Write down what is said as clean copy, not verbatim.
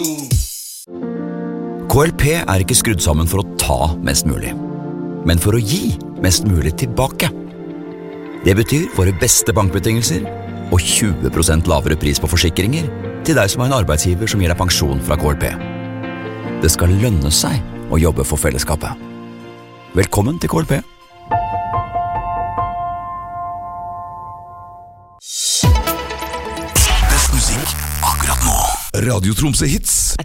KLP er ikke skrudd sammen for å ta mest mulig, men for å gi mest mulig tilbake. Det betyr våre beste bankbetingelser og 20% lavere pris på forsikringer til deg som har en arbeidsgiver som gir deg pensjon fra KLP. Det skal lønne seg å jobbe for fellesskapet. Velkommen til KLP. Best musikk akkurat nå. Radio Tromsø Hits.